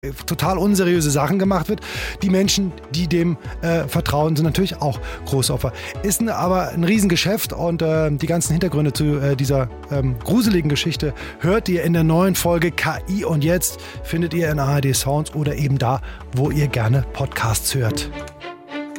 total unseriöse Sachen gemacht wird. Die Menschen, die dem vertrauen, sind natürlich auch Großopfer. Ist aber ein Riesengeschäft und die ganzen Hintergründe zu dieser gruseligen Geschichte hört ihr in der neuen Folge KI und jetzt findet ihr in ARD Sounds oder eben da, wo ihr gerne Podcasts hört.